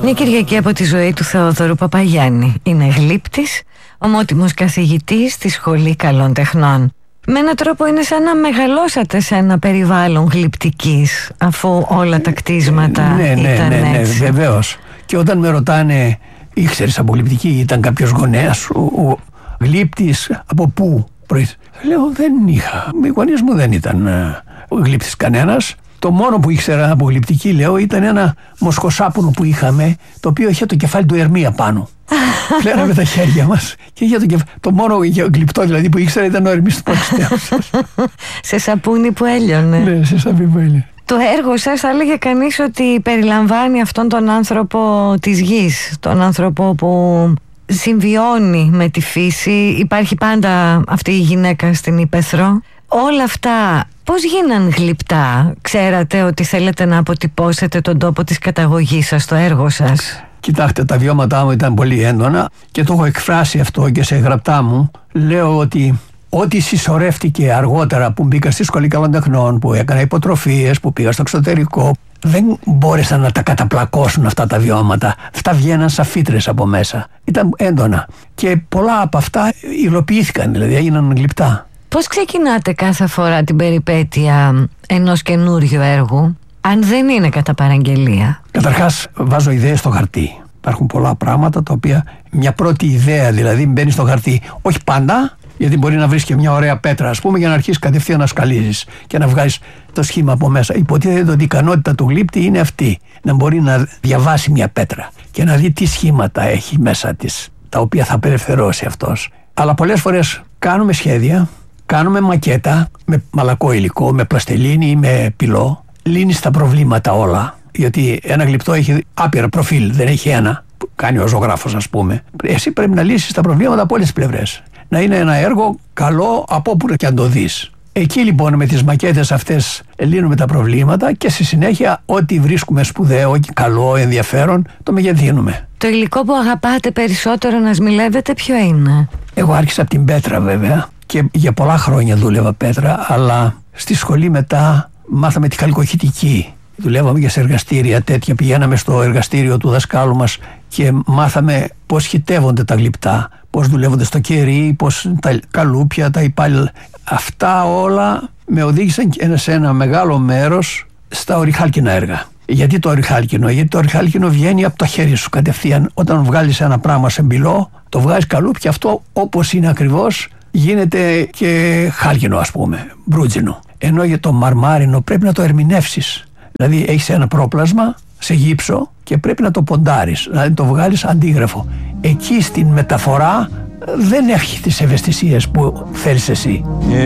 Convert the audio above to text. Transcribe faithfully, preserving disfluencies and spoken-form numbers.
Μια Κυριακή από τη ζωή του Θεόδωρου Παπαγιάννη. Είναι γλύπτης, ομότιμος καθηγητής στη Σχολή Καλών Τεχνών. Με έναν τρόπο είναι σαν να μεγαλώσατε σε ένα περιβάλλον γλυπτικής, αφού όλα τα κτίσματα ναι, ναι, ήταν ναι, ναι, έτσι. βεβαίως. Και όταν με ρωτάνε, ήξερες από γλυπτική, ήταν κάποιος γονέας, ο, ο γλύπτης από πού προήλθε? Λέω, δεν είχα. Οι γονείς μου δεν ήταν uh, γλύπτης κανένας. Το μόνο που ήξερα από γλυπτική, λέω, ήταν ένα μοσχοσάπουνο που είχαμε, το οποίο είχε το κεφάλι του Ερμία πάνω. Φλέραμε τα χέρια μας και είχε το κεφάλι. Το μόνο γλυπτό δηλαδή που ήξερα ήταν ο Ερμής του Παξιτέως. Σε σαπούνι που έλειωνε. Ναι, σε σαπούνι που έλειωνε. Το έργο σας θα έλεγε κανείς ότι περιλαμβάνει αυτόν τον άνθρωπο της γης, τον άνθρωπο που συμβιώνει με τη φύση. Υπάρχει πάντα αυτή η γυναίκα στην Ηπεθρό. Όλα αυτά πώς γίναν γλυπτά? Ξέρατε ότι θέλετε να αποτυπώσετε τον τόπο της καταγωγής σας στο έργο σας? Κοιτάξτε, τα βιώματά μου ήταν πολύ έντονα και το έχω εκφράσει αυτό και σε γραπτά μου. Λέω ότι ό,τι συσσωρεύτηκε αργότερα που μπήκα στη Σχολή Καλών Τεχνών, που έκανα υποτροφίες, που πήγα στο εξωτερικό, δεν μπόρεσαν να τα καταπλακώσουν αυτά τα βιώματα. Αυτά βγαίναν σαν φύτρες από μέσα. Ήταν έντονα. Και πολλά από αυτά υλοποιήθηκαν, δηλαδή έγιναν γλυπτά. Πώς ξεκινάτε κάθε φορά την περιπέτεια ενός καινούριου έργου, αν δεν είναι κατά παραγγελία? Καταρχάς βάζω ιδέες στο χαρτί. Υπάρχουν πολλά πράγματα τα οποία μια πρώτη ιδέα δηλαδή μπαίνει στο χαρτί. Όχι πάντα, γιατί μπορεί να βρεις και μια ωραία πέτρα, ας πούμε, για να αρχίσεις κατευθείαν να σκαλίζεις και να βγάλεις το σχήμα από μέσα. Υποτίθεται ότι η ικανότητα του γλύπτη είναι αυτή. Να μπορεί να διαβάσει μια πέτρα και να δει τι σχήματα έχει μέσα της, τα οποία θα απελευθερώσει αυτός. Αλλά πολλές φορές κάνουμε σχέδια, κάνουμε μακέτα με μαλακό υλικό, με πλαστελίνη ή με πυλό. Λύνεις τα προβλήματα όλα, γιατί ένα γλυπτό έχει άπειρα προφίλ, δεν έχει ένα, που κάνει ο ζωγράφος, ας πούμε. Εσύ πρέπει να λύσεις τα προβλήματα από όλες τις πλευρές. Να είναι ένα έργο καλό από όπου και αν το δεις. Εκεί λοιπόν με τις μακέτες αυτές λύνουμε τα προβλήματα και στη συνέχεια ό,τι βρίσκουμε σπουδαίο, καλό, ενδιαφέρον, το μεγεθύνουμε. Το υλικό που αγαπάτε περισσότερο να σμιλεύετε ποιο είναι? Εγώ άρχισα από την πέτρα βέβαια και για πολλά χρόνια δούλευα πέτρα, αλλά στη σχολή μετά μάθαμε τη χαλκοχητική. Δουλεύαμε και σε εργαστήρια τέτοια, πηγαίναμε στο εργαστήριο του δασκάλου μας και μάθαμε πώς χυτεύονται τα γλυπτά, πώς δουλεύονται στο κερί, πώς τα καλούπια, τα υπάλληλα. Αυτά όλα με οδήγησαν σε ένα μεγάλο μέρος στα οριχάλκινα έργα. Γιατί το οριχάλκινο? Γιατί το οριχάλκινο βγαίνει από το χέρι σου κατευθείαν. Όταν βγάλεις ένα πράγμα σε μπυλό, το βγάζεις καλούπια, αυτό όπως είναι ακριβώς γίνεται και χάλκινο, ας πούμε, μπρούτζινο. Ενώ για το μαρμάρινο πρέπει να το ερμηνεύσεις. Δηλαδή έχεις ένα πρόπλασμα σε γύψο και πρέπει να το ποντάρεις, να το βγάλεις αντίγραφο. Εκεί στην μεταφορά δεν έχει τις ευαισθησίες που θέλεις εσύ.